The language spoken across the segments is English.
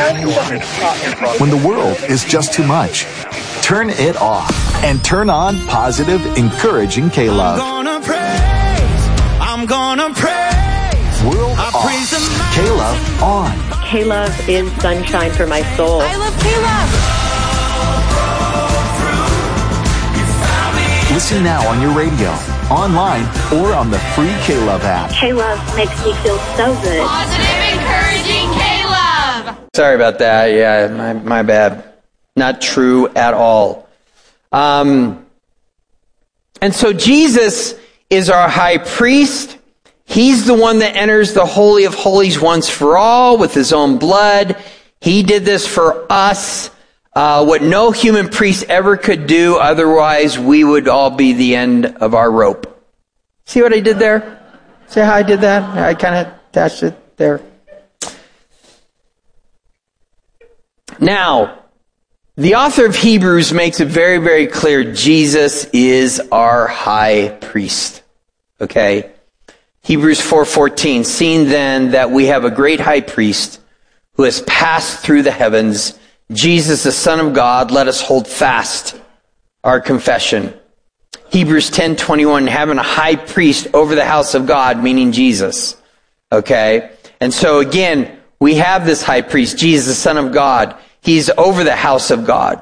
When the world is just too much, turn it off and turn on positive, encouraging K-Love. I'm gonna praise. World off. K-Love on. K-Love is sunshine for my soul. I love K-Love. Listen now on your radio, online, or on the free K-Love app. K-Love makes me feel so good. Positive, encouraging K-Love. Sorry about that. Yeah, my bad. Not true at all. And so Jesus is our high priest. He's the one that enters the Holy of Holies once for all with his own blood. He did this for us. What no human priest ever could do, otherwise we would all be the end of our rope. See what I did there? See how I did that? I kind of attached it there. Now, the author of Hebrews makes it very, very clear Jesus is our high priest. Okay? Hebrews 4:14, seeing then that we have a great high priest who has passed through the heavens, Jesus, the Son of God, let us hold fast our confession. Hebrews 10:21, having a high priest over the house of God, meaning Jesus. Okay? And so again, we have this high priest, Jesus, the Son of God. He's over the house of God.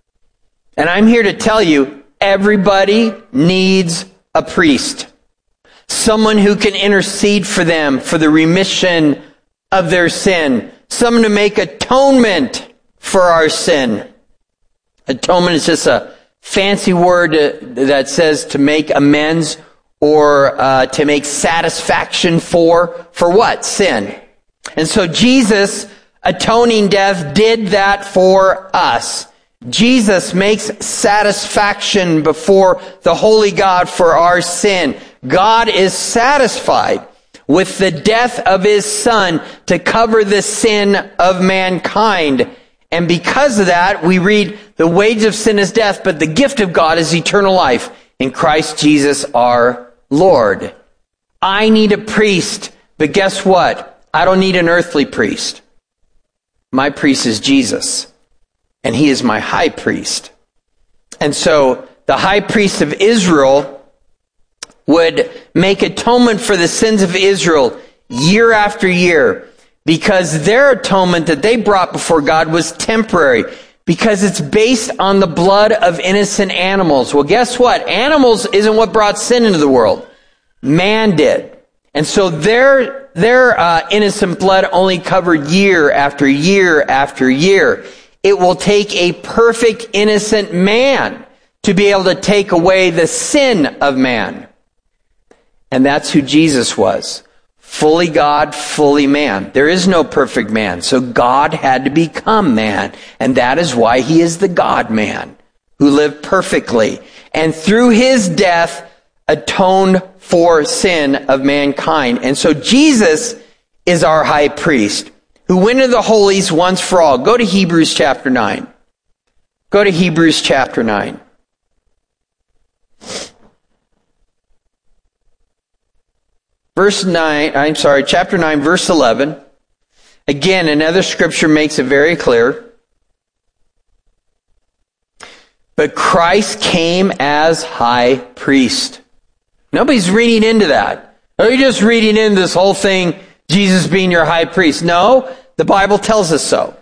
And I'm here to tell you, everybody needs a priest. Someone who can intercede for them for the remission of their sin. Someone to make atonement for our sin. Atonement is just a fancy word that says to make amends or to make satisfaction for what? Sin. And so Jesus, atoning death, did that for us. Jesus makes satisfaction before the holy God for our sin. God is satisfied with the death of his Son to cover the sin of mankind. And because of that, we read, the wage of sin is death, but the gift of God is eternal life in Christ Jesus our Lord. I need a priest, but guess what? I don't need an earthly priest. My priest is Jesus, and he is my high priest. And so the high priest of Israel would make atonement for the sins of Israel year after year, because their atonement that they brought before God was temporary, because it's based on the blood of innocent animals. Well, guess what? Animals isn't what brought sin into the world. Man did. And so their innocent blood only covered year after year after year. It will take a perfect innocent man to be able to take away the sin of man. And that's who Jesus was. Fully God, fully man. There is no perfect man. So God had to become man. And that is why he is the God-man who lived perfectly. And through his death, atoned for sin of mankind. And so Jesus is our high priest who went into the holies once for all. Go to Hebrews chapter 9. Go to Hebrews chapter 9. Chapter 9, verse 11. Again, another scripture makes it very clear. But Christ came as high priest. Nobody's reading into that. Are you just reading into this whole thing, Jesus being your high priest? No, the Bible tells us so.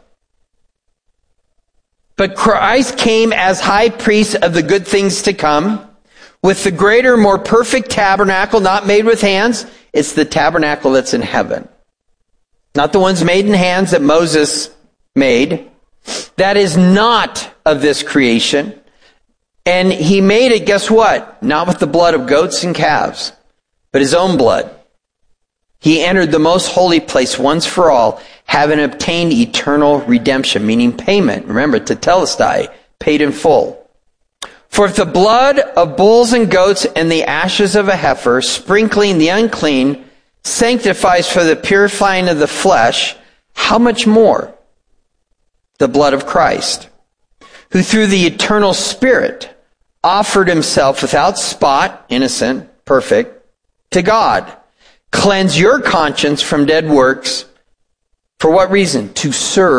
But Christ came as high priest of the good things to come, with the greater, more perfect tabernacle, not made with hands. It's the tabernacle that's in heaven. Not the ones made in hands that Moses made. That is not of this creation. And he made it, guess what? Not with the blood of goats and calves, but his own blood. He entered the most holy place once for all, having obtained eternal redemption, meaning payment. Remember, tetelestai, paid in full. For if the blood of bulls and goats and the ashes of a heifer, sprinkling the unclean, sanctifies for the purifying of the flesh, how much more the blood of Christ, who through the eternal Spirit offered himself without spot, innocent, perfect, to God. Cleanse your conscience from dead works. For what reason? To serve